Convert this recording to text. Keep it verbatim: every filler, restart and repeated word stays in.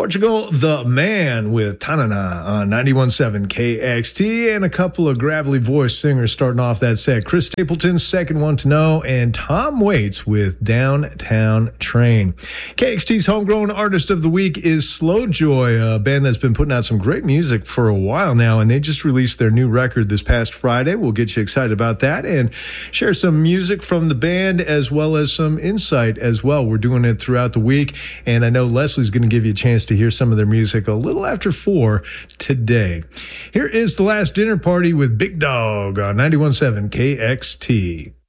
Portugal the Man with Tanana on ninety-one point seven K X T, and a couple of gravelly voice singers starting off that set. Chris Stapleton's Second One to Know, and Tom Waits with Downtown Train. K X T's homegrown artist of the week is Slowjoy, a band that's been putting out some great music for a while now, and they just released their new record this past Friday. We'll get you excited about that and share some music from the band as well as some insight as well. We're doing it throughout the week, and I know Leslie's going to give you a chance to hear some of their music a little after four today. Here is The Last Dinner Party with Big Dog on ninety-one point seven K X T.